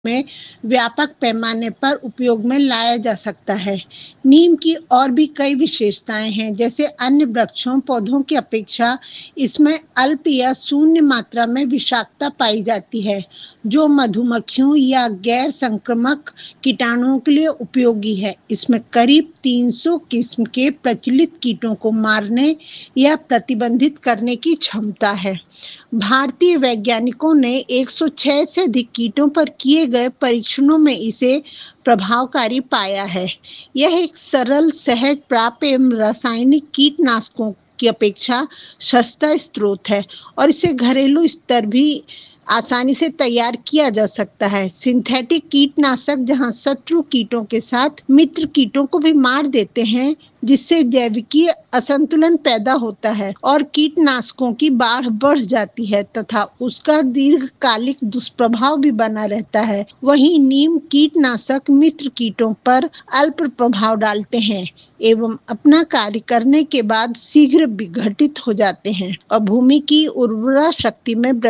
में व्यापक पैमाने पर उपयोग में लाया जा सकता है। नीम की और भी कई विशेषताएं हैं, जैसे अन्य वृक्षों पौधों की अपेक्षा इसमें अल्प या शून्य मात्रा में विषाक्तता पाई जाती है, जो मधुमक्खियों या गैर संक्रामक कीटाणुओं के लिए उपयोगी है। इसमें करीब 300 किस्म के प्रचलित कीटों को मारने या प्रतिबंधित करने की क्षमता है। भारतीय वैज्ञानिकों ने 106 से अधिक कीटों पर किए गए परीक्षणों में इसे प्रभावकारी पाया है। यह एक सरल, सहज प्राप्य एवं रासायनिक कीटनाशकों की अपेक्षा सस्ता स्रोत है और इसे घरेलू स्तर भी आसानी से तैयार किया जा सकता है। सिंथेटिक कीटनाशक जहां शत्रु कीटों के साथ मित्र कीटों को भी मार देते हैं, जिससे जैविकीय असंतुलन पैदा होता है और कीटनाशकों की बाढ़ बढ़ जाती है तथा उसका दीर्घकालिक दुष्प्रभाव भी बना रहता है। वहीं नीम कीटनाशक मित्र कीटों पर अल्प प्रभाव डालते हैं एवं अपना कार्य करने के बाद शीघ्र विघटित हो जाते हैं और भूमि की उर्वरा शक्ति में